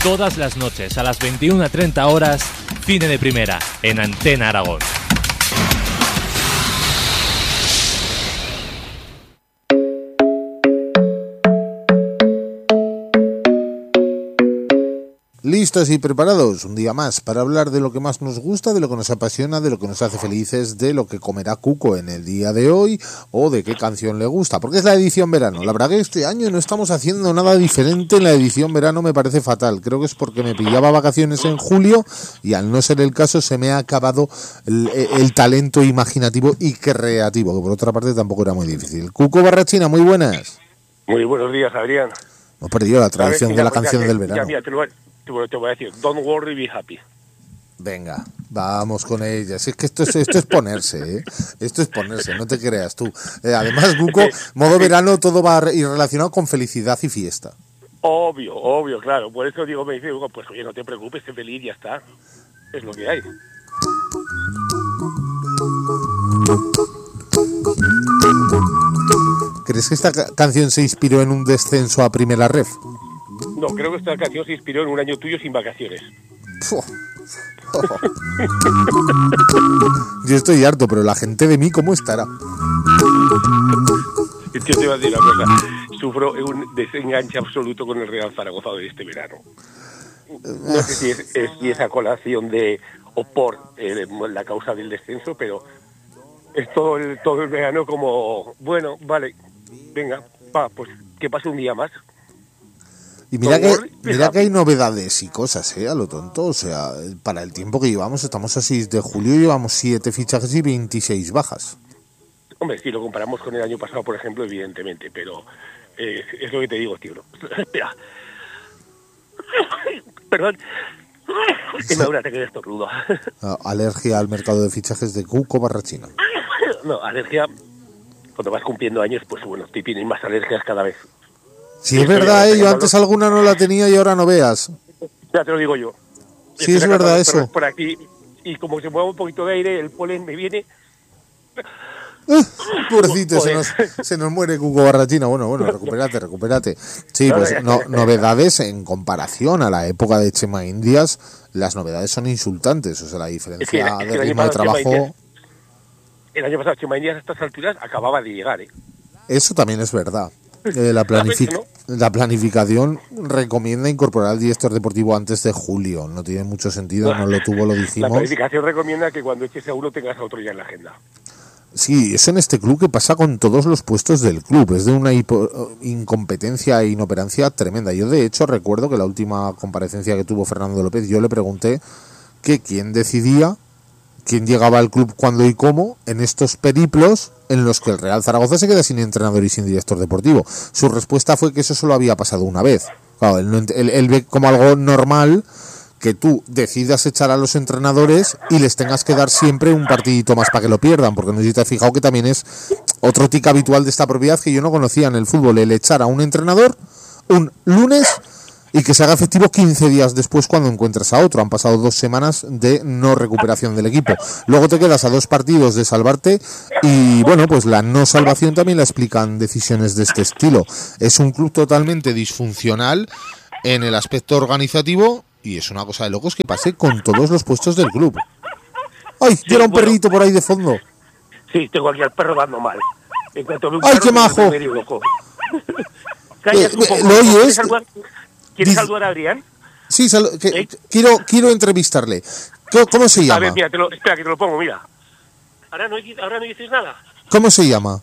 todas las noches a las 21:30 horas, Cine de Primera, en Antena Aragón. Listos y preparados, un día más, para hablar de lo que más nos gusta, de lo que nos apasiona, de lo que nos hace felices, de lo que comerá Cuco en el día de hoy o de qué canción le gusta, porque es la edición verano. La verdad que este año no estamos haciendo nada diferente en la edición verano, me parece fatal. Creo que es porque me pillaba vacaciones en julio y al no ser el caso se me ha acabado el talento imaginativo y creativo, que por otra parte tampoco era muy difícil. Cuco Barrachina, muy buenas. Muy buenos días, Adrián. Hemos perdido la tradición de la canción del verano. Mira, te voy a decir, don't worry, be happy. Venga, vamos con ella. Si es que esto es ponerse, ¿eh? Esto es ponerse, no te creas tú. Además, Cuco, modo verano, todo va ir relacionado con felicidad y fiesta. Obvio, claro. Por eso digo, me dice, pues oye, no te preocupes, sé feliz, ya está. Es lo que hay. ¿Crees que esta canción se inspiró en un descenso a Primera Ref? No, creo que esta canción se inspiró en un año tuyo sin vacaciones. Yo estoy harto, pero la gente de mí, ¿cómo estará? Yo te iba a decir una cosa. Sufro un desenganche absoluto con el Real Zaragoza de este verano. No sé si es a colación de o por la causa del descenso, pero es todo el verano como, bueno, vale, venga, pues que pase un día más. Y mira que hay novedades y cosas, a lo tonto. O sea, para el tiempo que llevamos, estamos a 6 de julio, llevamos 7 fichajes y 26 bajas. Hombre, si lo comparamos con el año pasado, por ejemplo, evidentemente, pero es lo que te digo, tío. Espera. Perdón. Que me da un ataque de estornudo. Alergia al mercado de fichajes de Cuco Barrachina. No, alergia. Cuando vas cumpliendo años, pues bueno, te tienes más alergias cada vez. Sí, es verdad, yo antes alguna no la tenía y ahora no veas. Ya te lo digo yo. Sí, es verdad eso. Por aquí, y como se mueve un poquito de aire, el polen me viene. Pobrecito, se nos muere Cuco Barrachina. Bueno, recupérate. Sí, pues novedades en comparación a la época de Chema Indias, las novedades son insultantes. O sea, la diferencia de ritmo de trabajo. El año pasado Chema Indias a estas alturas acababa de llegar, Eso también es verdad. La planificación recomienda incorporar al director deportivo antes de julio. No tiene mucho sentido, no lo tuvo, lo dijimos. La planificación recomienda que cuando eches a uno tengas a otro ya en la agenda. Sí, eso en este club que pasa con todos los puestos del club. Es de una incompetencia e inoperancia tremenda. Yo, de hecho, recuerdo que la última comparecencia que tuvo Fernando López, yo le pregunté que quién decidía quién llegaba al club, cuándo y cómo en estos periplos en los que el Real Zaragoza se queda sin entrenador y sin director deportivo. Su respuesta fue que eso solo había pasado una vez. Claro, él ve como algo normal que tú decidas echar a los entrenadores y les tengas que dar siempre un partidito más para que lo pierdan, porque no sé si te has fijado que también es otro tic habitual de esta propiedad que yo no conocía en el fútbol, el echar a un entrenador un lunes y que se haga efectivo 15 días después cuando encuentres a otro. Han pasado 2 semanas de no recuperación del equipo. Luego te quedas a 2 partidos de salvarte y, bueno, pues la no salvación también la explican decisiones de este estilo. Es un club totalmente disfuncional en el aspecto organizativo y es una cosa de locos que pase con todos los puestos del club. ¡Ay! Llora un perrito por ahí de fondo. Sí, tengo aquí al perro dando mal. ¡Ay, qué majo! ¿Lo oyes? ¿Quieres saludar a Adrián? Sí, quiero entrevistarle. ¿Cómo se llama? A ver, mira, espera que te lo pongo, mira. Ahora no dices nada. ¿Cómo se llama?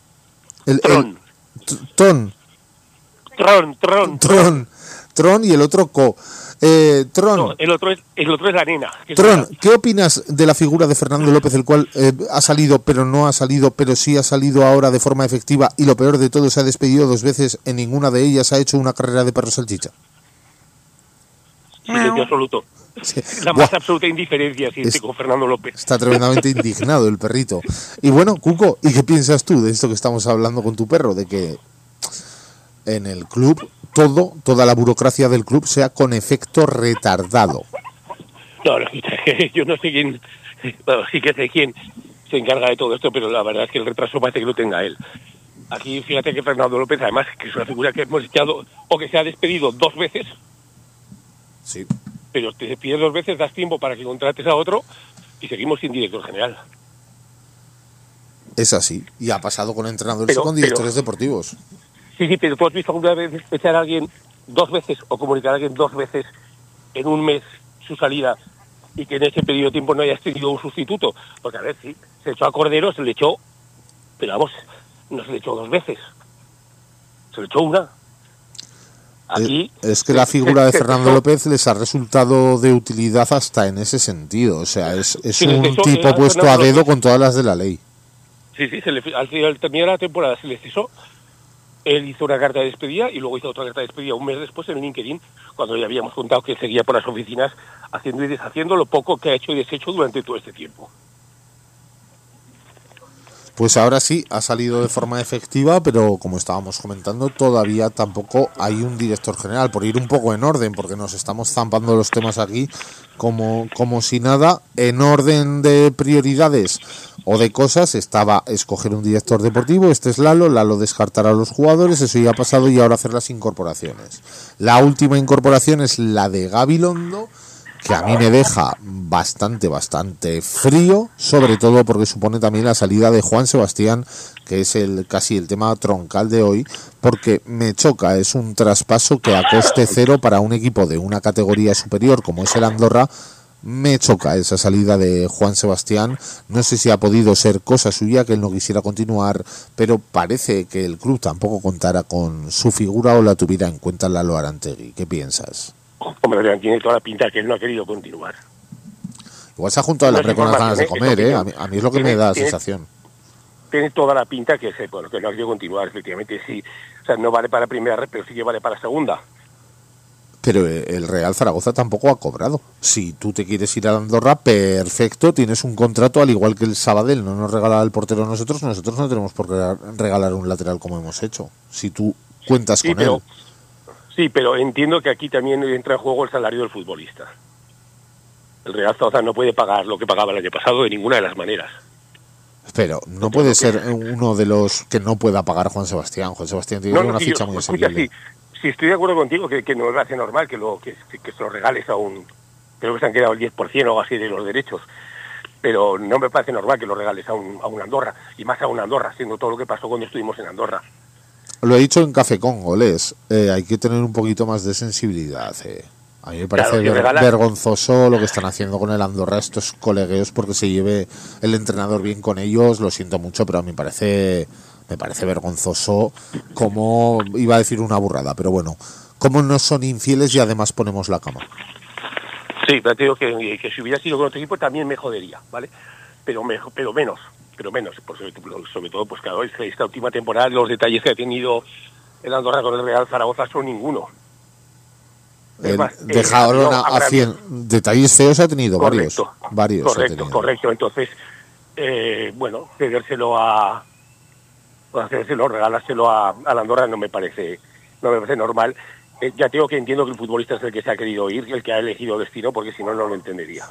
Tron y el otro Tron. No, el otro es la nena. Tron, ¿qué opinas de la figura de Fernando López, el cual ha salido, pero no ha salido, pero sí ha salido ahora de forma efectiva y lo peor de todo, se ha despedido 2 veces, en ninguna de ellas ha hecho una carrera de perro salchicha? Silencio absoluto. Sí. La más absoluta indiferencia con Fernando López. Está tremendamente indignado el perrito. Y bueno, Cuco, ¿y qué piensas tú de esto que estamos hablando con tu perro? De que en el club toda la burocracia del club sea con efecto retardado. No, yo no sé quién, bueno, sí que sé quién se encarga de todo esto, pero la verdad es que el retraso parece que lo tenga él. Aquí fíjate que Fernando López, además, que es una figura que hemos echado o que se ha despedido 2 veces, Sí. Pero te despides 2 veces, das tiempo para que contrates a otro y seguimos sin director general. Es así. Y ha pasado con entrenadores y con directores deportivos. Sí, pero tú has visto alguna vez echar a alguien 2 veces o comunicar a alguien 2 veces en un mes su salida y que en ese periodo de tiempo no hayas tenido un sustituto. Porque a ver, sí, se echó a Cordero, se le echó, pero vamos, no se le echó 2 veces. Se le echó una. Aquí es que la figura de Fernando López les ha resultado de utilidad hasta en ese sentido. O sea, es un tipo puesto a dedo con todas las de la ley. Sí, al final terminar la temporada se le cesó. Él hizo una carta de despedida y luego hizo otra carta de despedida un mes después en LinkedIn, cuando ya habíamos contado que seguía por las oficinas haciendo y deshaciendo lo poco que ha hecho y deshecho durante todo este tiempo. Pues ahora sí, ha salido de forma efectiva, pero como estábamos comentando, todavía tampoco hay un director general, por ir un poco en orden, porque nos estamos zampando los temas aquí como si nada. En orden de prioridades o de cosas estaba escoger un director deportivo, este es Lalo descartar a los jugadores, eso ya ha pasado, y ahora hacer las incorporaciones. La última incorporación es la de Gabilondo, que a mí me deja bastante frío, sobre todo porque supone también la salida de Juan Sebastián, que es casi el tema troncal de hoy, porque me choca, es un traspaso que a coste cero para un equipo de una categoría superior como es el Andorra. Me choca esa salida de Juan Sebastián. No sé si ha podido ser cosa suya, que él no quisiera continuar, pero parece que el club tampoco contara con su figura o la tuviera en cuenta Lalo Arantegui. ¿Qué piensas? Hombre, tiene toda la pinta que él no ha querido continuar. Igual se ha juntado el hambre con las ganas de comer, ¿eh? A mí es lo que me da la sensación. Tiene toda la pinta que no ha querido continuar, efectivamente, sí. O sea, no vale para primera red, pero sí que vale para segunda. Pero el Real Zaragoza tampoco ha cobrado. Si tú te quieres ir a Andorra, perfecto, tienes un contrato, al igual que el Sabadell no nos regala el portero a nosotros no tenemos por qué regalar un lateral como hemos hecho. Si tú cuentas con él. Sí, pero entiendo que aquí también entra en juego el salario del futbolista. El Real Zaragoza no puede pagar lo que pagaba el año pasado de ninguna de las maneras. Pero no puede ser uno de los que no pueda pagar Juan Sebastián. Juan Sebastián tiene una ficha muy asequible. Sí, estoy de acuerdo contigo que no me hace normal que se lo regales a un... Creo que se han quedado el 10% o algo así de los derechos. Pero no me parece normal que lo regales a un Andorra. Y más a un Andorra, siendo todo lo que pasó cuando estuvimos en Andorra. Lo he dicho en Café con Goles, hay que tener un poquito más de sensibilidad. A mí me parece vergonzoso lo que están haciendo con el Andorra estos colegueos, porque se lleve el entrenador bien con ellos. Lo siento mucho, pero a mí me parece vergonzoso, como iba a decir una burrada, pero bueno, como no son infieles y además ponemos la cama. Sí, pero te digo que si hubiera sido con otro equipo también me jodería, ¿vale? Pero menos, sobre todo, pues claro, esta última temporada los detalles que ha tenido el Andorra con el Real Zaragoza son ninguno. Dejaron a 100 detalles feos, ha tenido varios. Correcto, entonces regalárselo a Andorra no me parece normal. Ya tengo que entiendo que el futbolista es el que se ha querido ir, el que ha elegido destino, porque si no lo entendería.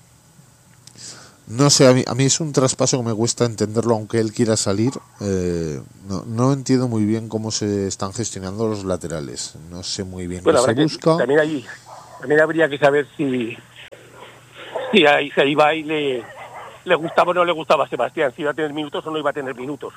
No sé, a mí es un traspaso que me cuesta entenderlo, aunque él quiera salir. No entiendo muy bien cómo se están gestionando los laterales. No sé muy bien qué se busca. También habría que saber si ahí se iba y le gustaba o no le gustaba a Sebastián, si iba a tener minutos o no iba a tener minutos.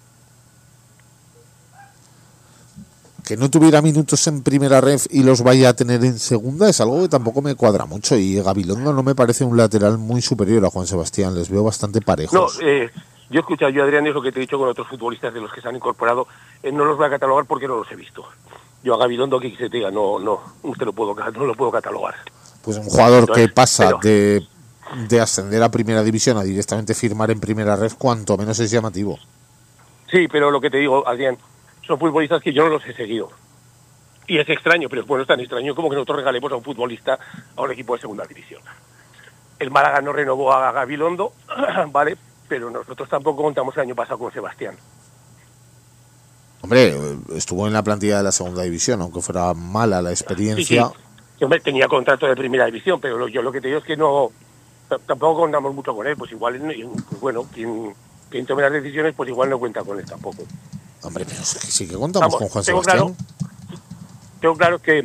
Que no tuviera minutos en primera ref y los vaya a tener en segunda es algo que tampoco me cuadra mucho, y Gabilondo no me parece un lateral muy superior a Juan Sebastián, les veo bastante parejos. No, yo he escuchado, Adrián, es lo que te he dicho con otros futbolistas de los que se han incorporado, no los voy a catalogar porque no los he visto. Yo a Gabilondo, que se te diga, no lo puedo catalogar. Pues un jugador que pasa de ascender a primera división a directamente firmar en primera ref, cuanto menos es llamativo. Sí, pero lo que te digo, Adrián, son futbolistas que yo no los he seguido. Y es extraño, pero bueno, es tan extraño como que nosotros regalemos a un futbolista a un equipo de segunda división. El Málaga no renovó a Gabilondo, ¿vale? Pero nosotros tampoco contamos el año pasado con Sebastián. Hombre, estuvo en la plantilla de la segunda división, aunque fuera mala la experiencia. Sí. Hombre, tenía contrato de primera división, pero yo lo que te digo es que no, tampoco contamos mucho con él. Pues igual, bueno, quien tome las decisiones, pues igual no cuenta con él tampoco. Hombre, pero sí que contamos con Juan Sebastián. Tengo claro que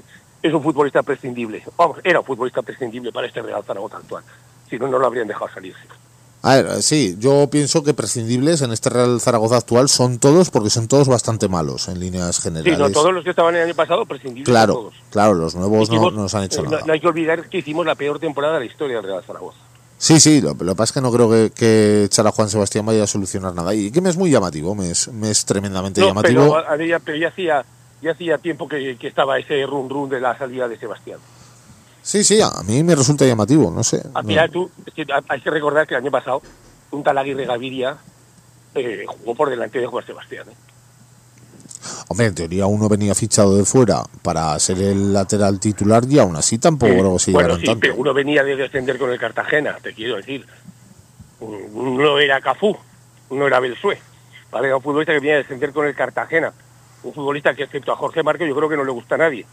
es un futbolista prescindible. Vamos, era un futbolista prescindible para este Real Zaragoza actual. Si no, no lo habrían dejado salir. A ver, sí, yo pienso que prescindibles en este Real Zaragoza actual son todos, porque son todos bastante malos en líneas generales. Sí, no, todos los que estaban el año pasado prescindibles. Claro, todos. claro, los nuevos no nos han hecho nada. No hay que olvidar que hicimos la peor temporada de la historia del Real Zaragoza. Sí, lo que pasa es que no creo que echar a Juan Sebastián vaya a solucionar nada. Y que me es muy llamativo, me es tremendamente llamativo. Pero ya hacía tiempo que estaba ese run de la salida de Sebastián. Sí, a mí me resulta llamativo, no sé. Al final hay que recordar que el año pasado un tal Aguirre Gaviria jugó por delante de Juan Sebastián. Hombre, en teoría uno venía fichado de fuera para ser el lateral titular y aún así tampoco luego se llegaron tanto. Pero uno venía de descender con el Cartagena, te quiero decir. No era Cafú, no era Belsué. ¿Vale? Era un futbolista que venía de descender con el Cartagena. Un futbolista que, excepto a Jorge Márquez, yo creo que no le gusta a nadie.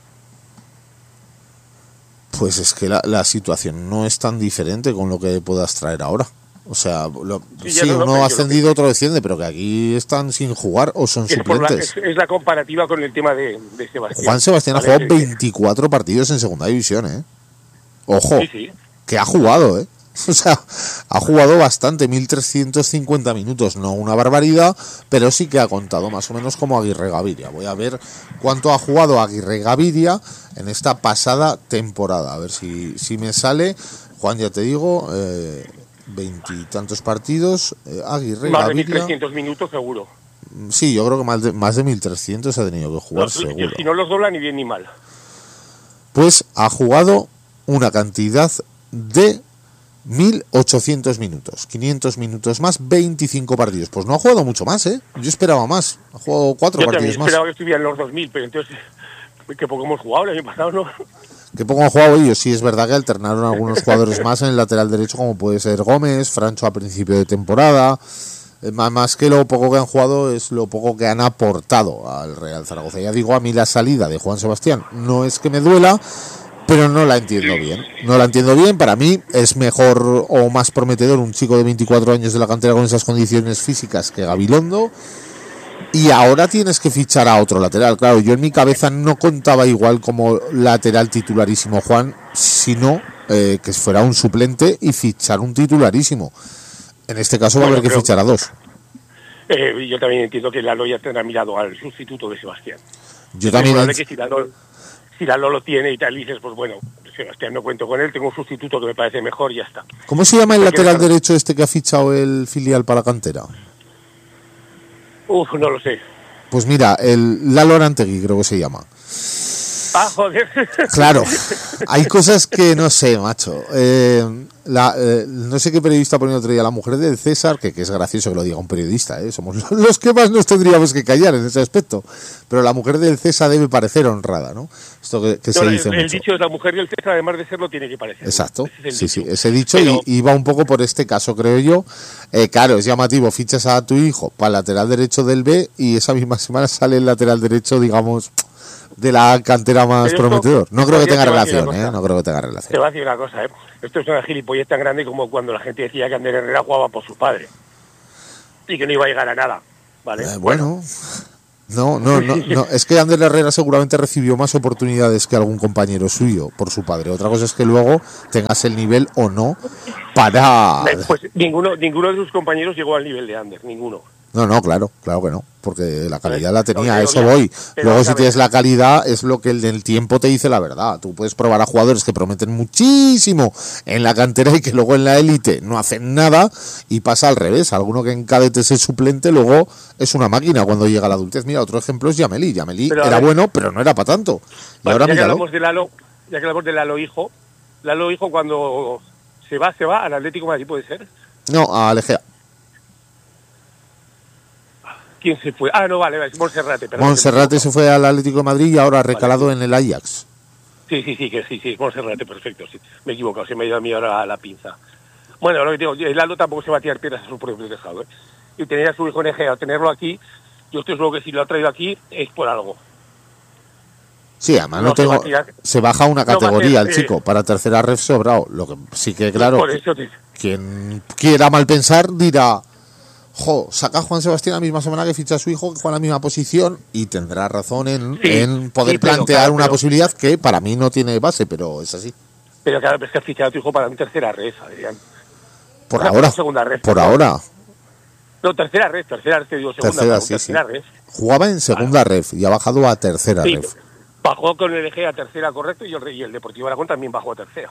Pues es que la situación no es tan diferente con lo que puedas traer ahora. O sea, uno ha ascendido, otro desciende, pero que aquí están sin jugar o son suplentes. Es la comparativa con el tema de Sebastián. Juan Sebastián ha jugado 24 partidos en segunda división, ¿eh? Ojo, que ha jugado, ¿eh? O sea, ha jugado bastante, 1.350 minutos, no una barbaridad, pero sí que ha contado más o menos como Aguirre Gaviria. Voy a ver cuánto ha jugado Aguirre Gaviria en esta pasada temporada. A ver si me sale. Juan, ya te digo, 20 y tantos partidos. Aguirre Gaviria. Más de 1.300 minutos seguro. Sí, yo creo que más de 1.300 ha tenido que jugar, seguro. Si no los dobla ni bien ni mal. Pues ha jugado una cantidad de 1.800 minutos, 500 minutos más, 25 partidos. Pues no ha jugado mucho más, ¿eh? Yo esperaba más. Ha jugado 4 partidos más. Yo esperaba que estuvieran los 2.000, pero entonces, que poco hemos jugado el año pasado, ¿no? Que poco han jugado ellos. Sí, es verdad que alternaron algunos jugadores más en el lateral derecho, como puede ser Gómez, Francho a principio de temporada. Más que lo poco que han jugado es lo poco que han aportado al Real Zaragoza. Ya digo, a mí la salida de Juan Sebastián no es que me duela, pero no la entiendo bien. No la entiendo bien. Para mí es mejor o más prometedor un chico de 24 años de la cantera con esas condiciones físicas que Gabilondo. Y ahora tienes que fichar a otro lateral. Claro, yo en mi cabeza no contaba igual como lateral titularísimo Juan, sino que fuera un suplente y fichar un titularísimo. En este caso va a haber que fichar a dos. Yo también entiendo que Lalo ya tendrá mirado al sustituto de Sebastián. Yo también. Que si Lalo lo tiene y tal, dices, pues bueno, Sebastián no cuento con él, tengo un sustituto que me parece mejor y ya está. ¿Cómo se llama el lateral derecho este que ha fichado el filial para la cantera? No lo sé. Pues mira, el Lalo Arantegui creo que se llama. Ah, joder. Claro, hay cosas que no sé, macho. No sé qué periodista ponía otro día, la mujer del César, que es gracioso que lo diga un periodista, somos los que más nos tendríamos que callar en ese aspecto. Pero la mujer del César debe parecer honrada, ¿no? Esto que se dice mucho. El dicho de la mujer del César, además de serlo, tiene que parecer. Exacto, sí, ese dicho, pero... y va un poco por este caso, creo yo. Claro, es llamativo, fichas a tu hijo para el lateral derecho del B y esa misma semana sale el lateral derecho, digamos, de la cantera más prometedor. No creo que tenga relación, no creo que tenga relación. Te voy a decir una cosa, esto es una gilipollez tan grande como cuando la gente decía que Ander Herrera jugaba por su padre y que no iba a llegar a nada, ¿vale? Bueno, no, es que Ander Herrera seguramente recibió más oportunidades que algún compañero suyo por su padre. Otra cosa es que luego tengas el nivel o no para... Pues ninguno de sus compañeros llegó al nivel de Ander, ninguno. No, claro que no, porque la calidad la tenía, a eso voy. Luego si tienes la calidad es lo que el del tiempo te dice la verdad. Tú puedes probar a jugadores que prometen muchísimo en la cantera y que luego en la élite no hacen nada y pasa al revés. Alguno que en cadetes es suplente luego es una máquina cuando llega a la adultez. Mira, otro ejemplo es Yameli. Yameli era bueno, pero no era para tanto. Y ahora ya que hablamos de Lalo Hijo cuando se va al Atlético de Madrid, ¿puede ser? No, a Legea. ¿Quién se fue? No, vale, es Monserrate. Monserrate se fue al Atlético de Madrid y ahora ha recalado en el Ajax. Sí, Monserrate, perfecto. Sí. Me he equivocado, se me ha ido a mí ahora la pinza. Bueno, lo que digo, el Lalo tampoco se va a tirar piedras a su propio tejado. Y tener a su hijo en Egea, tenerlo aquí, yo estoy seguro que si lo ha traído aquí es por algo. Sí, además se baja una categoría el chico, para tercera ref sobrado. Lo que sí que, claro, quien quiera mal pensar dirá... saca a Juan Sebastián la misma semana que ficha a su hijo, que juega en la misma posición, y tendrá razón en poder plantear una posibilidad que para mí no tiene base, pero es así. Pero cada vez que has fichado a tu hijo, para mí tercera red, Adrián. Por ahora. Segunda red. Por ahora. No, tercera red, te digo segunda. Tercera, sí, tercera red. Jugaba en segunda ref y ha bajado a tercera ref. Bajó con el eje a tercera, correcto, y el Deportivo Aragón también bajó a tercera.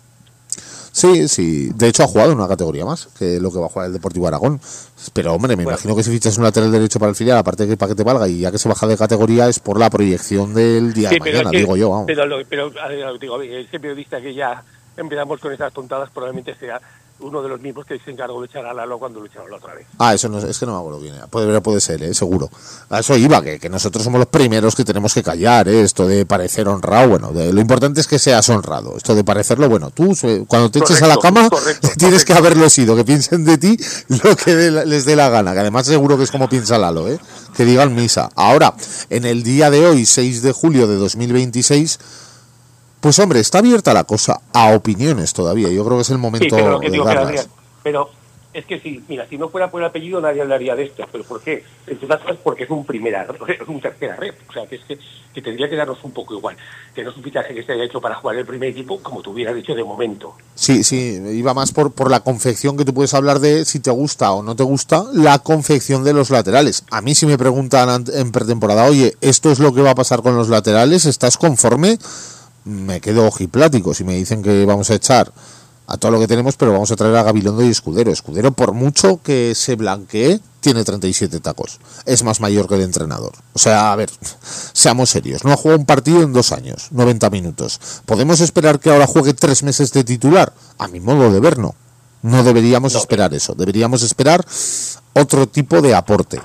Sí. De hecho, ha jugado en una categoría más que lo que va a jugar el Deportivo Aragón. Pero, hombre, me imagino que si fichas un lateral derecho para el filial, aparte de que para que te valga y ya que se baja de categoría, es por la proyección del día de mañana, digo yo. Vamos. Pero digo, ese periodista que ya empezamos con esas tontadas probablemente sea uno de los mismos que se encargó de echar a Lalo cuando lo echaron la otra vez. Eso no, es que no me acuerdo bien. Puede ser, seguro. A eso iba, que nosotros somos los primeros que tenemos que callar, esto de parecer honrado. Bueno, lo importante es que seas honrado. Esto de parecerlo, bueno, tú cuando te eches a la cama tienes que haberlo sido, que piensen de ti lo que les dé la gana, que además seguro que es como piensa Lalo, que digan misa. Ahora, en el día de hoy, 6 de julio de 2026... Pues hombre, está abierta la cosa a opiniones todavía. Yo creo que es el momento de darlas. Pero es que si no fuera por el apellido nadie hablaría de esto. ¿Pero por qué? Entre otras cosas porque es un tercera red. O sea, que tendría que darnos un poco igual. Que no es un fichaje que se haya hecho para jugar el primer equipo, como tú hubieras dicho de momento. Sí, iba más por la confección, que tú puedes hablar de si te gusta o no te gusta la confección de los laterales. A mí si me preguntan en pretemporada, oye, ¿esto es lo que va a pasar con los laterales? ¿Estás conforme? Me quedo ojiplático si me dicen que vamos a echar a todo lo que tenemos, pero vamos a traer a Gabilondo y Escudero. Escudero, por mucho que se blanquee, tiene 37 tacos. Es más mayor que el entrenador. O sea, a ver, seamos serios. No ha jugado un partido en 2 años, 90 minutos. ¿Podemos esperar que ahora juegue 3 meses de titular? A mi modo de ver, no. No deberíamos esperar eso. Deberíamos esperar otro tipo de aporte.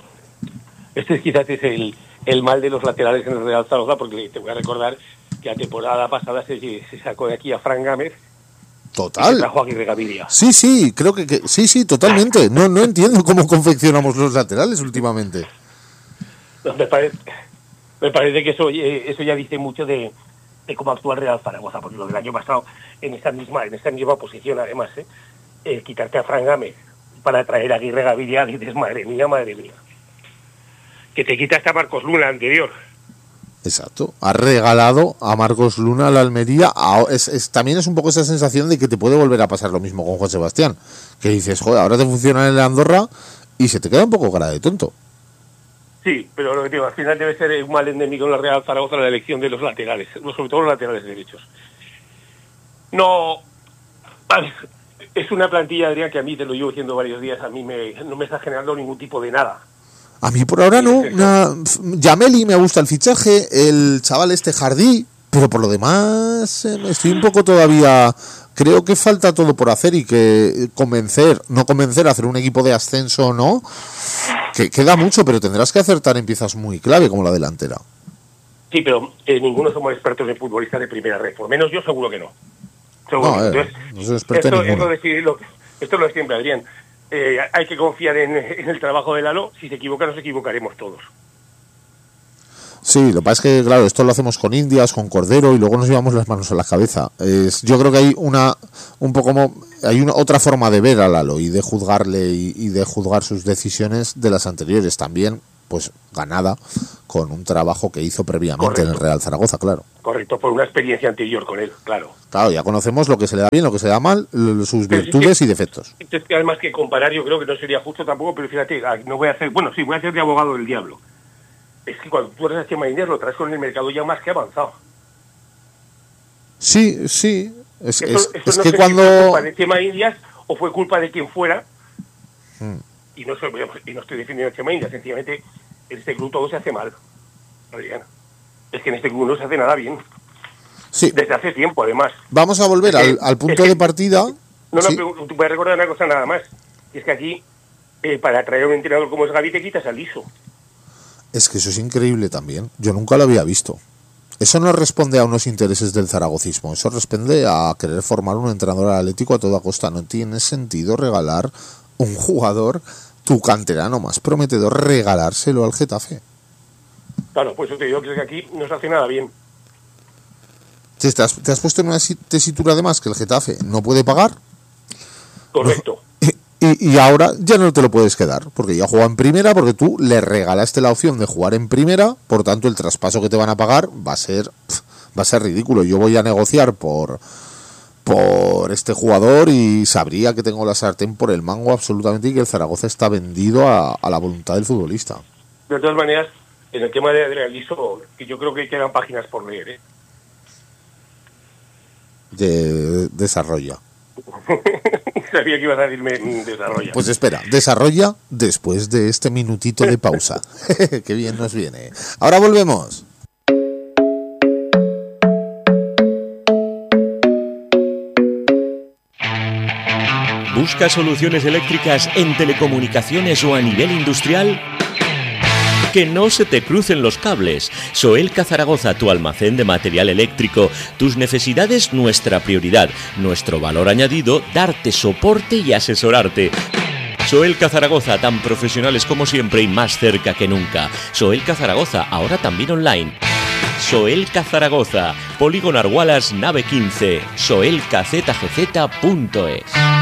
Este quizás es el mal de los laterales en el Real Zaragoza, porque te voy a recordar que la temporada pasada se sacó de aquí a Fran Gámez. Total. Y se trajo a Aguirre Gaviria. Sí, creo que sí, totalmente. No entiendo cómo confeccionamos los laterales últimamente. No, me parece que eso ya dice mucho de cómo actúa el Real Zaragoza, porque lo del año pasado en esta misma posición, además, quitarte a Fran Gámez para traer a Aguirre Gaviria, dices, madre mía. Que te quitaste a Marcos Luna anterior. Exacto, ha regalado a Marcos Luna a la Almería. También es un poco esa sensación de que te puede volver a pasar lo mismo con Juan Sebastián, que dices, joder, ahora te funciona en el Andorra y se te queda un poco cara de tonto. Sí, pero lo que digo, al final debe ser un mal endémico en la Real Zaragoza la elección de los laterales, sobre todo los laterales derechos. No, es una plantilla, Adrián, que a mí, te lo llevo diciendo varios días, a mí no me está generando ningún tipo de nada. A mí por ahora no. Yameli me gusta el fichaje, el chaval Jardí, pero por lo demás estoy un poco todavía... Creo que falta todo por hacer y que no convencer a hacer un equipo de ascenso o no, que queda mucho, pero tendrás que acertar en piezas muy clave como la delantera. Sí, pero ninguno somos expertos en futbolistas de primera red, por menos yo seguro que no. Seguro. No soy experto en ninguno. Esto es lo de siempre, Adrián. Hay que confiar en el trabajo de Lalo. Si se equivoca, nos equivocaremos todos. Sí, lo que pasa es que, claro, esto lo hacemos con Indias, con Cordero, y luego nos llevamos las manos a la cabeza. Yo creo que hay otra forma de ver a Lalo y de juzgarle y de juzgar sus decisiones de las anteriores también, pues ganada con un trabajo que hizo previamente en el Real Zaragoza, claro. Correcto, por una experiencia anterior con él, claro. Claro, ya conocemos lo que se le da bien, lo que se le da mal, sus virtudes y defectos. Es que además que comparar yo creo que no sería justo tampoco, pero fíjate, voy a hacer de abogado del diablo. Es que cuando tú eres a Chema Indias lo traes con el mercado ya más que avanzado. Sí. Es que cuando... ¿Fue culpa de Chema Indias o fue culpa de quien fuera? Y no estoy defendiendo a Chema Indias, sencillamente en este club todo se hace mal. Adrián. Es que en este club no se hace nada bien. Sí. Desde hace tiempo, además. Vamos a volver al punto de partida. Sí. Voy a recordar una cosa nada más. Y es que aquí, para traer a un entrenador como es Gavi, te quitas al liso. Es que eso es increíble también. Yo nunca lo había visto. Eso no responde a unos intereses del zaragocismo. Eso responde a querer formar un entrenador atlético a toda costa. No tiene sentido regalar un jugador, tu canterano más prometedor, regalárselo al Getafe. Claro, pues yo te digo que aquí no se hace nada bien. ¿Te has puesto en una tesitura además que el Getafe no puede pagar? Correcto. Y ahora ya no te lo puedes quedar, porque ya juega en primera, porque tú le regalaste la opción de jugar en primera, por tanto el traspaso que te van a pagar va a ser ridículo. Yo voy a negociar por este jugador y sabría que tengo la sartén por el mango absolutamente y que el Zaragoza está vendido a la voluntad del futbolista. De todas maneras, en el tema de Adrián Liso, que yo creo que quedan páginas por leer, ¿eh? Desarrolla. Sabía que ibas a decirme desarrolla. Pues espera, desarrolla después de este minutito de pausa. Qué bien nos viene. Ahora volvemos. ¿Buscas soluciones eléctricas en telecomunicaciones o a nivel industrial? Que no se te crucen los cables. Soelca Zaragoza, tu almacén de material eléctrico. Tus necesidades, nuestra prioridad. Nuestro valor añadido, darte soporte y asesorarte. Soelca Zaragoza, tan profesionales como siempre y más cerca que nunca. Soelca Zaragoza, ahora también online. Soelca Zaragoza, Polígono Argualas, nave 15, soelcazgz.es.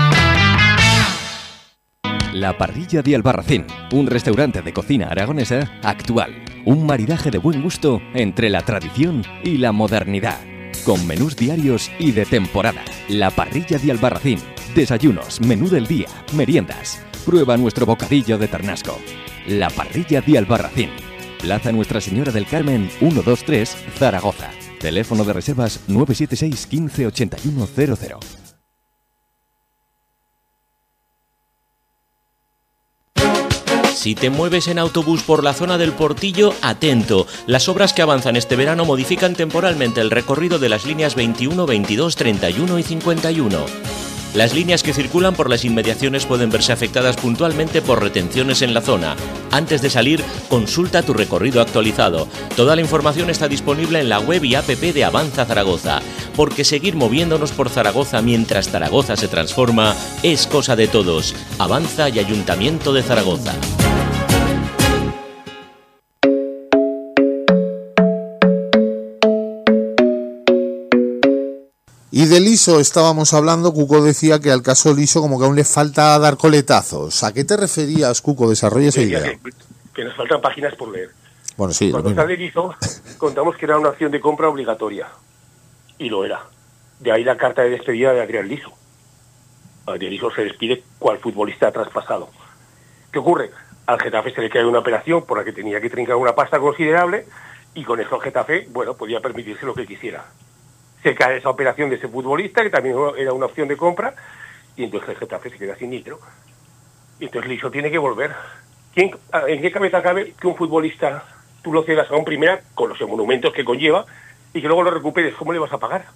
La Parrilla de Albarracín, un restaurante de cocina aragonesa actual. Un maridaje de buen gusto entre la tradición y la modernidad. Con menús diarios y de temporada. La Parrilla de Albarracín. Desayunos, menú del día, meriendas. Prueba nuestro bocadillo de ternasco. La Parrilla de Albarracín. Plaza Nuestra Señora del Carmen, 123, Zaragoza. Teléfono de reservas 976 15 81 00. Si te mueves en autobús por la zona del Portillo, atento. Las obras que avanzan este verano modifican temporalmente el recorrido de las líneas 21, 22, 31 y 51. Las líneas que circulan por las inmediaciones pueden verse afectadas puntualmente por retenciones en la zona. Antes de salir, consulta tu recorrido actualizado. Toda la información está disponible en la web y app de Avanza Zaragoza. Porque seguir moviéndonos por Zaragoza mientras Zaragoza se transforma es cosa de todos. Avanza y Ayuntamiento de Zaragoza. Y de Liso estábamos hablando. Cuco decía que al caso Liso como que aún le falta dar coletazos. ¿A qué te referías, Cuco? Desarrolla esa idea. Que nos faltan páginas por leer. Bueno, sí. Cuando sale Liso, contamos que era una opción de compra obligatoria. Y lo era. De ahí la carta de despedida de Adrián Liso. Adrián Liso se despide cual futbolista traspasado. ¿Qué ocurre? Al Getafe se le cae una operación por la que tenía que trincar una pasta considerable y con eso el Getafe, bueno, podía permitirse lo que quisiera. Se cae esa operación de ese futbolista, que también era una opción de compra, y entonces el Getafe se queda sin dinero. Y entonces Liso tiene que volver. ¿En qué cabeza cabe que un futbolista tú lo cedas a un primera con los monumentos que conlleva y que luego lo recuperes? ¿Cómo le vas a pagar?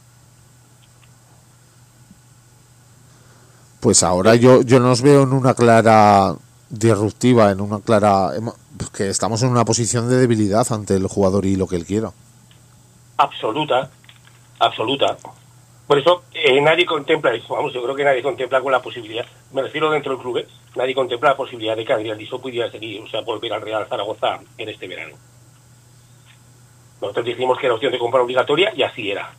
Pues ahora yo nos veo en una clara disruptiva, en una clara... que estamos en una posición de debilidad ante el jugador y lo que él quiera. Absoluta. Por eso nadie contempla eso. Vamos, yo creo que nadie contempla con la posibilidad, me refiero dentro del club, nadie contempla la posibilidad de que Adrián Liso pudiera seguir, o sea, volver al Real Zaragoza en este verano. Nosotros dijimos que era opción de compra obligatoria y así era.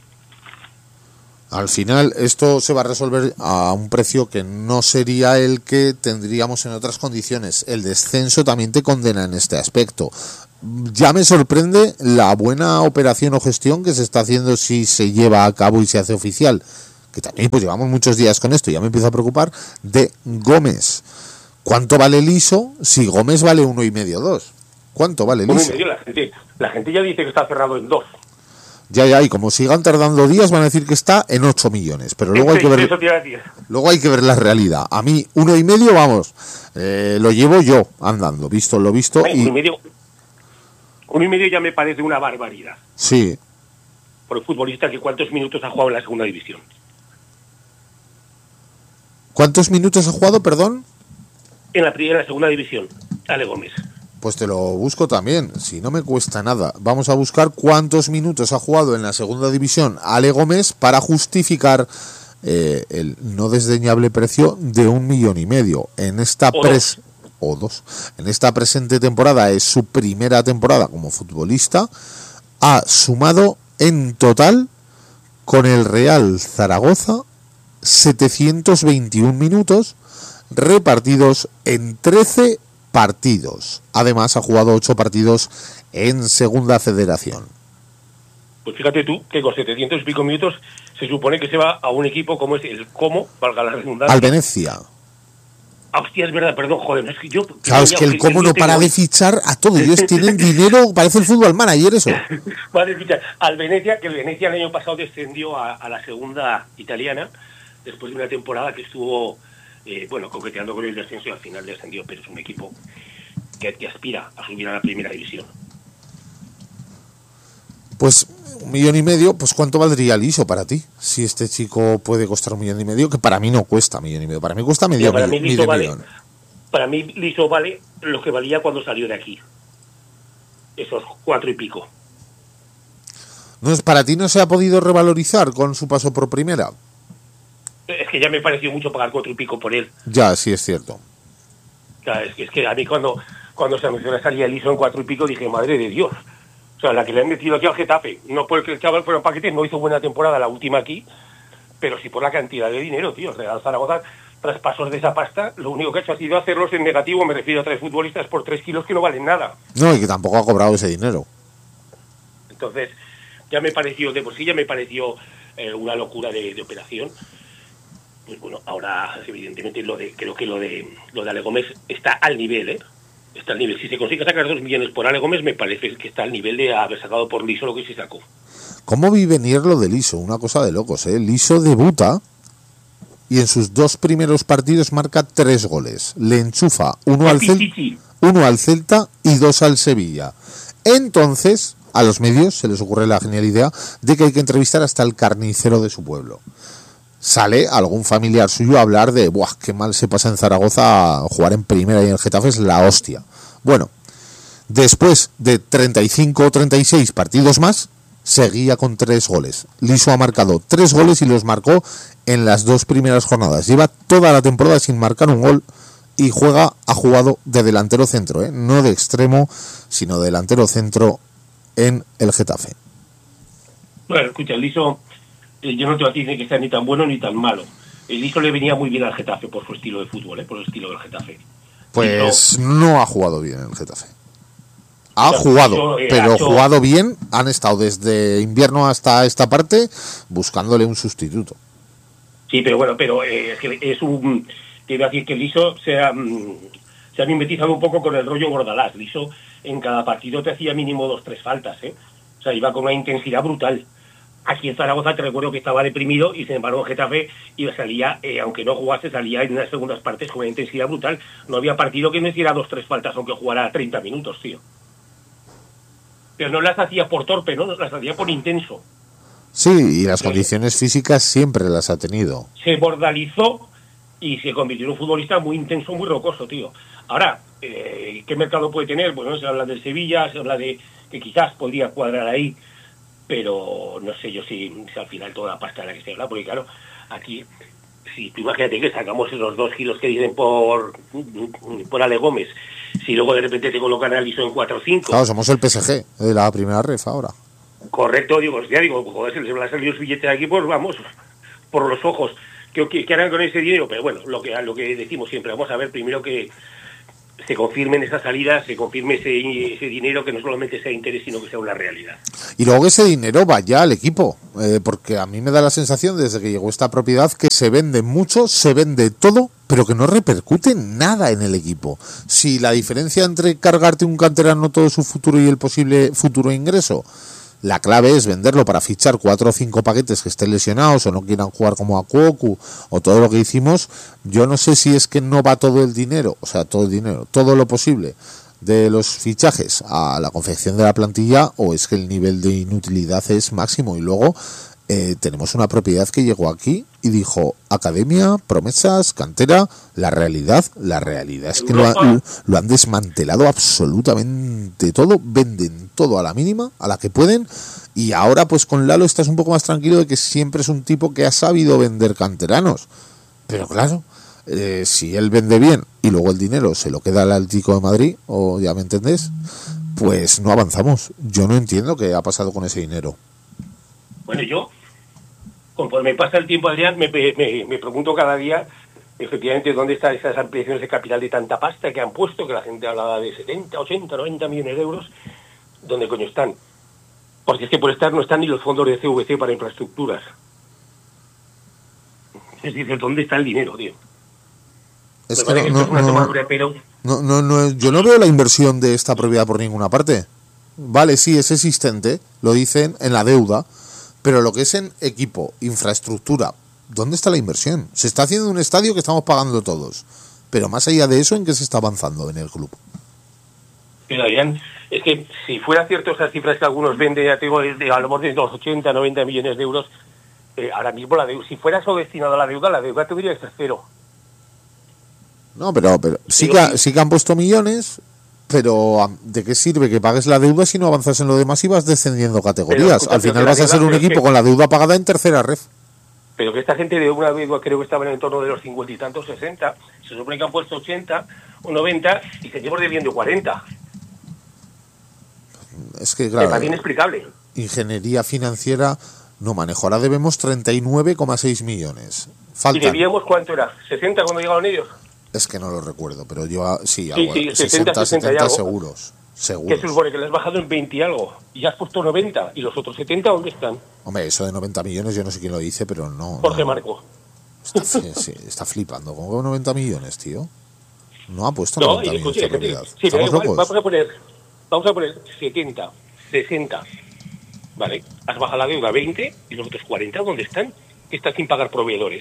Al final esto se va a resolver a un precio que no sería el que tendríamos en otras condiciones. El descenso también te condena en este aspecto. Ya me sorprende la buena operación o gestión que se está haciendo si se lleva a cabo y se hace oficial. Que también pues llevamos muchos días con esto, ya me empiezo a preocupar, de Gómez. ¿Cuánto vale Liso si Gómez vale 1,5, 2? ¿Cuánto vale Liso? 1,5, la gente ya dice que está cerrado en 2. Ya, y como sigan tardando días van a decir que está en 8 millones, pero luego hay que ver, luego hay que ver la realidad. A mí 1,5, vamos, lo llevo yo andando, visto lo visto. Ay, y 1,5 ya me parece una barbaridad. Sí. Por el futbolista que cuántos minutos ha jugado en la segunda división. ¿Cuántos minutos ha jugado, perdón? En la segunda división, Ale Gómez. Pues te lo busco también, si no me cuesta nada. Vamos a buscar cuántos minutos ha jugado en la segunda división Ale Gómez para justificar el no desdeñable precio de 1,5 millones. En esta en esta presente temporada, es su primera temporada como futbolista, ha sumado en total con el Real Zaragoza 721 minutos repartidos en 13 partidos. Además, ha jugado 8 partidos en Segunda Federación. Pues fíjate tú que con 700 y pico minutos se supone que se va a un equipo como es el Como, valga la redundancia. Al Venecia. Ah, hostia, es verdad, perdón, joder, no es que yo... Claro, es que el Como no para de fichar a todo. Ellos tienen dinero, parece el fútbol manager eso. Vale, fichar al Venecia, que el Venecia el año pasado descendió a la segunda italiana, después de una temporada que estuvo, coqueteando con el descenso y al final descendió, pero es un equipo que aspira a subir a la primera división. Pues 1,5 millones, pues ¿cuánto valdría Liso para ti? Si este chico puede costar 1,5 millones, que para mí no cuesta 1,5 millones, para mí cuesta medio millón. Para mí Liso vale lo que valía cuando salió de aquí. Esos 4 y pico. No es, ¿para ti no se ha podido revalorizar con su paso por primera? Es que ya me pareció mucho pagar 4 y pico por él. Ya, sí es cierto. Claro, es que a mí cuando se anunció la salida de Liso en 4 y pico dije, madre de Dios. O sea, la que le han metido aquí al Getafe, no porque el chaval fuera paquete, no hizo buena temporada la última aquí, pero sí por la cantidad de dinero, tío. Real Zaragoza, traspasos de esa pasta, lo único que ha hecho ha sido hacerlos en negativo, me refiero a 3 futbolistas por 3 kilos que no valen nada. No, y que tampoco ha cobrado ese dinero. Entonces, ya me pareció, de por sí ya me pareció una locura de operación. Pues bueno, ahora evidentemente creo que lo de Ale Gómez está al nivel, está al nivel. Si se consigue sacar 2 millones por Ale Gómez, me parece que está al nivel de haber sacado por Liso lo que se sacó. ¿Cómo vi venir lo de Liso? Una cosa de locos, ¿eh? Liso debuta y en sus 2 primeros partidos marca 3 goles. Le enchufa uno al Celta y 2 al Sevilla. Entonces, a los medios se les ocurre la genial idea de que hay que entrevistar hasta el carnicero de su pueblo. Sale algún familiar suyo a hablar de ¡buah! Qué mal se pasa en Zaragoza a jugar en primera y en el Getafe es la hostia. Bueno, después de 35 o 36 partidos más, seguía con 3 goles. Liso ha marcado 3 goles y los marcó en las 2 primeras jornadas. Lleva toda la temporada sin marcar un gol y ha jugado de delantero centro, no de extremo, sino de delantero centro en el Getafe. Bueno, escucha, el Liso... yo no te voy a decir que sea ni tan bueno ni tan malo. El Liso le venía muy bien al Getafe por su estilo de fútbol, por el estilo del Getafe. Pues no ha jugado bien en el Getafe. Ha jugado, pero jugado bien. Han estado desde invierno hasta esta parte buscándole un sustituto. Sí, pero bueno, es que es un... Te iba a decir que el Liso se ha mimetizado un poco con el rollo Bordalás. Liso en cada partido te hacía mínimo 2-3 faltas, O sea, iba con una intensidad brutal. Aquí en Zaragoza te recuerdo que estaba deprimido y sin embargo en Getafe salía, aunque no jugase, salía en unas segundas partes con una intensidad brutal. No había partido que no hiciera 2-3 faltas aunque jugara 30 minutos, tío. Pero no las hacía por torpe, ¿no? Las hacía por intenso. Sí, y las condiciones físicas siempre las ha tenido. Se bordalizó y se convirtió en un futbolista muy intenso, muy rocoso, tío. Ahora, ¿qué mercado puede tener? Bueno, se habla del Sevilla, se habla de que quizás podría cuadrar ahí, pero no sé yo si al final toda la pasta de la que se habla, porque claro, aquí, si tú imagínate que sacamos esos 2 kilos que dicen por Ale Gómez, si luego de repente te colocan a Liso en 4 o 5. Claro, somos el PSG de la primera ref ahora. Correcto, joder, se les van a salir los billetes de aquí, pues vamos, por los ojos. ¿Qué harán con ese dinero? Pero bueno, lo que decimos siempre, vamos a ver primero que se confirmen esas salidas, se confirme ese dinero, que no solamente sea interés, sino que sea una realidad. Y luego que ese dinero vaya al equipo, porque a mí me da la sensación desde que llegó esta propiedad que se vende mucho, se vende todo, pero que no repercute nada en el equipo. Si la diferencia entre cargarte un canterano todo su futuro y el posible futuro ingreso, la clave es venderlo para fichar 4 o 5 paquetes que estén lesionados o no quieran jugar como Akuoku o todo lo que hicimos, yo no sé si es que no va todo el dinero, todo lo posible de los fichajes a la confección de la plantilla, o es que el nivel de inutilidad es máximo. Y luego tenemos una propiedad que llegó aquí y dijo academia, promesas, cantera. La realidad es que lo han desmantelado absolutamente todo, venden todo a la mínima, a la que pueden, y ahora pues con Lalo estás un poco más tranquilo de que siempre es un tipo que ha sabido vender canteranos, pero claro, si él vende bien y luego el dinero se lo queda al Atlético de Madrid, o ya me entendés, pues no avanzamos. Yo no entiendo qué ha pasado con ese dinero. Bueno, yo, conforme pasa el tiempo, Adrián, me pregunto cada día Efectivamente, ¿dónde están esas ampliaciones de capital de tanta pasta que han puesto? Que la gente hablaba de 70, 80, 90 millones de euros. ¿Dónde coño están? Porque es que por estar no están ni los fondos de CVC para infraestructuras. Es decir, ¿dónde está el dinero, tío? Es Me que parece que esto es una tomadura de pelo. yo no veo la inversión de esta propiedad por ninguna parte. Vale, sí, es existente, lo dicen en la deuda, pero lo que es en equipo, infraestructura, ¿dónde está la inversión? Se está haciendo un estadio que estamos pagando todos, pero más allá de eso, ¿en qué se está avanzando en el club? Pero Adrián, es que si fuera cierto esas cifras que algunos venden, ya te digo, a lo mejor de los 80, 90 millones de euros, ahora mismo la deuda, si fuera eso destinado a la deuda tendría que ser cero. No, pero sí que han puesto millones, pero ¿de qué sirve que pagues la deuda si no avanzas en lo demás y vas descendiendo categorías? Pero, al final vas a ser un equipo con la deuda pagada en tercera ref. Pero que esta gente de una deuda creo que estaba en el entorno de los 50 y tantos, 60, se supone que han puesto 80 o 90 y seguimos debiendo 40. Es que, claro, Me parece inexplicable. Ingeniería financiera no manejo. Ahora debemos 39,6 millones. Faltan. ¿Y debíamos cuánto era? ¿60 cuando llegaron ellos? Es que no lo recuerdo, pero yo sí, Sí, 60 70 seguros. Que se supone que le has bajado en 20 y algo. Y ya has puesto 90. ¿Y los otros 70 dónde están? Hombre, eso de 90 millones yo no sé quién lo dice, pero no. Jorge no. Marco. Está flipando. ¿Cómo que 90 millones, tío? No ha puesto No, 90 millones de propiedad. Sí, pero ¿Estamos igual, locos? vamos a poner 70, 60. Vale, has bajado la deuda 20 y los otros 40, ¿dónde están? Que están sin pagar proveedores.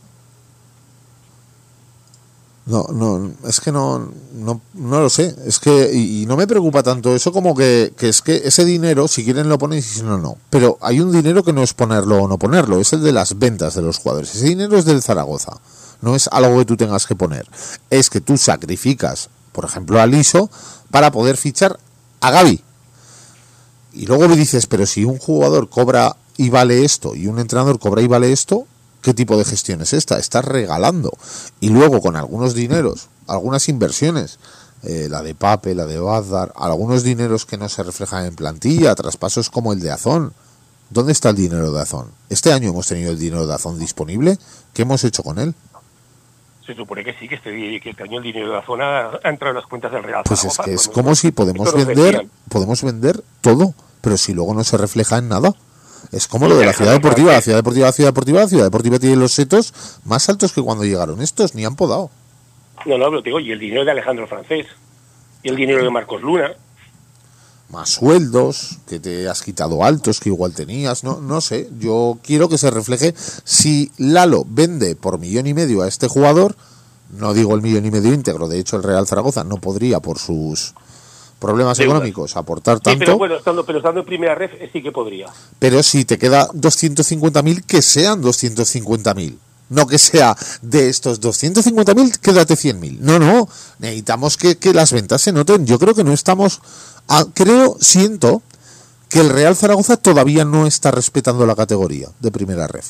No, es que no lo sé. Es que, y no me preocupa tanto eso como que es que ese dinero, si quieren lo ponen y si no, no. Pero hay un dinero que no es ponerlo o no ponerlo, es el de las ventas de los jugadores. Ese dinero es del Zaragoza. No es algo que tú tengas que poner. Es que tú sacrificas, por ejemplo, a Liso para poder fichar a Gavi. Y luego me dices, pero si un jugador cobra y vale esto, y un entrenador cobra y vale esto, ¿qué tipo de gestión es esta? Estás regalando. Y luego con algunos dineros, algunas inversiones, la de Pape, la de Bazdar, algunos dineros que no se reflejan en plantilla, traspasos como el de Azón. ¿Dónde está el dinero de Azón? Este año hemos tenido el dinero de Azón disponible. ¿Qué hemos hecho con él? Se supone que sí, que este año el dinero de la zona ha entrado en las cuentas del Real Pues Zaragoza. es que es como si podemos vender todo, pero si luego no se refleja en nada. Es como lo de la ciudad deportiva. La ciudad deportiva tiene los setos más altos que cuando llegaron estos, ni han podado. No, pero te digo, y el dinero de Alejandro Francés, y el dinero de Marcos Luna. Más sueldos que te has quitado altos que igual tenías, no sé. Yo quiero que se refleje. Si Lalo vende por 1,5 millones a este jugador, no digo el 1,5 millones íntegro, de hecho el Real Zaragoza no podría por sus problemas económicos aportar tanto. Sí, pero bueno, estando en primera ref sí que podría. Pero si te queda 250.000, que sean 250.000. No que sea de estos 250.000, quédate 100.000. No, necesitamos que las ventas se noten. Yo creo que no estamos... siento que el Real Zaragoza todavía no está respetando la categoría de primera ref.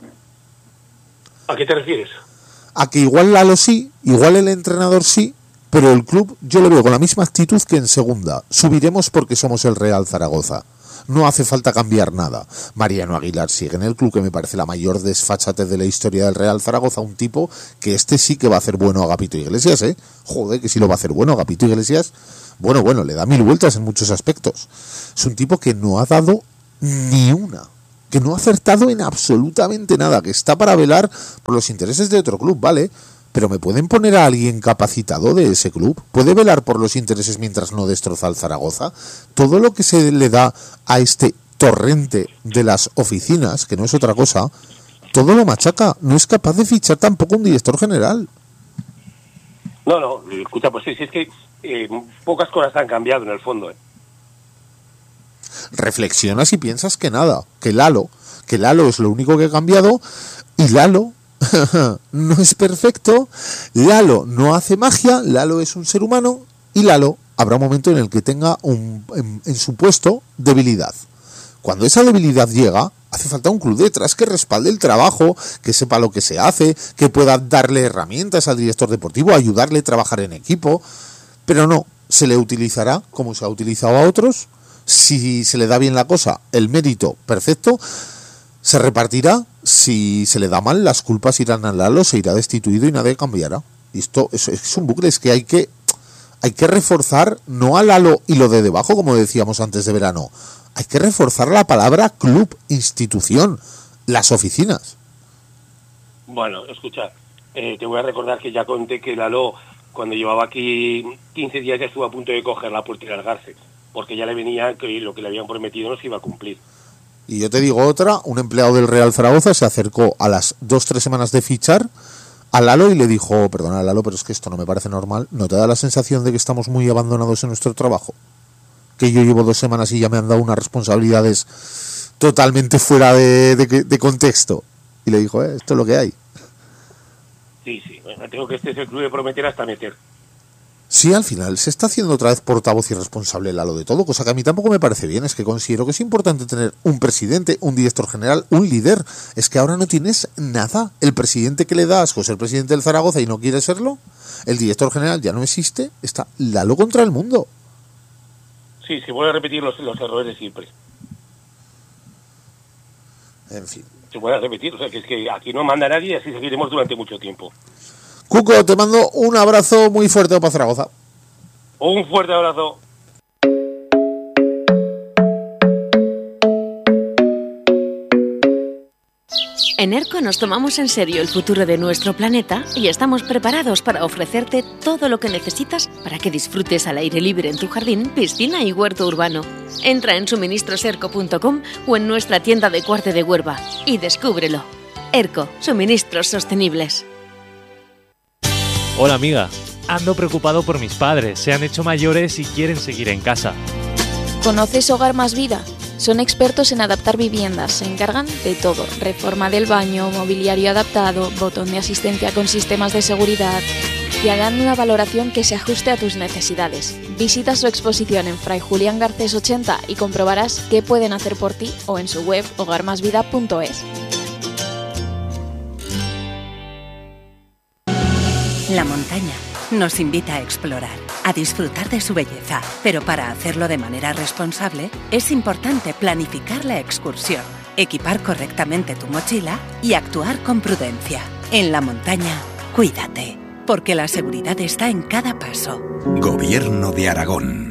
¿A qué te refieres? A que igual Lalo sí, igual el entrenador sí, pero el club yo lo veo con la misma actitud que en segunda. Subiremos porque somos el Real Zaragoza. No hace falta cambiar nada. Mariano Aguilar sigue en el club, que me parece la mayor desfachatez de la historia del Real Zaragoza. Un tipo que sí que va a hacer bueno a Agapito Iglesias, ¿eh? Joder, que sí lo va a hacer bueno a Agapito Iglesias. Bueno, le da 1000 vueltas en muchos aspectos. Es un tipo que no ha dado ni una. Que no ha acertado en absolutamente nada. Que está para velar por los intereses de otro club, ¿vale? Pero ¿me pueden poner a alguien capacitado de ese club? ¿Puede velar por los intereses mientras no destroza al Zaragoza? Todo lo que se le da a este torrente de las oficinas, que no es otra cosa, todo lo machaca. No es capaz de fichar tampoco un director general. No, escucha, pues sí, es que pocas cosas han cambiado en el fondo. Reflexionas y piensas que nada, que Lalo es lo único que ha cambiado, y Lalo no es perfecto, Lalo no hace magia, Lalo es un ser humano, y Lalo habrá un momento en el que tenga en su puesto debilidad. Cuando esa debilidad llega, hace falta un club detrás que respalde el trabajo, que sepa lo que se hace, que pueda darle herramientas al director deportivo, ayudarle a trabajar en equipo, pero no, se le utilizará como se ha utilizado a otros. Si se le da bien la cosa, el mérito perfecto, se repartirá si se le da mal, las culpas irán al Lalo, se irá destituido y nadie cambiará. Y esto es un bucle, es que hay que reforzar no al Lalo y lo de debajo, como decíamos antes de verano. Hay que reforzar la palabra club, institución, las oficinas. Bueno, escucha, te voy a recordar que ya conté que Lalo, cuando llevaba aquí 15 días, ya estuvo a punto de coger la puerta y largarse, porque ya le venía que lo que le habían prometido no se iba a cumplir. Y yo te digo otra, un empleado del Real Zaragoza se acercó a las 2-3 semanas de fichar a Lalo y le dijo: perdona, Lalo, pero es que esto no me parece normal. ¿No te da la sensación de que estamos muy abandonados en nuestro trabajo? Que yo llevo 2 semanas y ya me han dado unas responsabilidades totalmente fuera de contexto. Y le dijo: esto es lo que hay. Sí, bueno, tengo que este es el club de prometer hasta meter. Sí, al final se está haciendo otra vez portavoz y responsable Lalo de todo, cosa que a mí tampoco me parece bien. Es que considero que es importante tener un presidente, un director general, un líder. Es que ahora no tienes nada. El presidente que le da asco es el presidente del Zaragoza y no quiere serlo. El director general ya no existe. Está Lalo contra el mundo. Sí, se vuelve a repetir los errores de siempre. En fin. Se vuelve a repetir, o sea, que es que aquí no manda nadie y así seguiremos durante mucho tiempo. Cuco, te mando un abrazo muy fuerte para Zaragoza. Un fuerte abrazo. En ERCO nos tomamos en serio el futuro de nuestro planeta y estamos preparados para ofrecerte todo lo que necesitas para que disfrutes al aire libre en tu jardín, piscina y huerto urbano. Entra en suministroserco.com o en nuestra tienda de Cuarte de Huerva y descúbrelo. ERCO, suministros sostenibles. Hola amiga, ando preocupado por mis padres, se han hecho mayores y quieren seguir en casa. ¿Conoces Hogar Más Vida? Son expertos en adaptar viviendas, se encargan de todo, reforma del baño, mobiliario adaptado, botón de asistencia con sistemas de seguridad. Te harán una valoración que se ajuste a tus necesidades. Visita su exposición en Fray Julián Garcés 80 y comprobarás qué pueden hacer por ti o en su web hogarmasvida.es. La montaña nos invita a explorar, a disfrutar de su belleza, pero para hacerlo de manera responsable es importante planificar la excursión, equipar correctamente tu mochila y actuar con prudencia. En la montaña, cuídate, porque la seguridad está en cada paso. Gobierno de Aragón.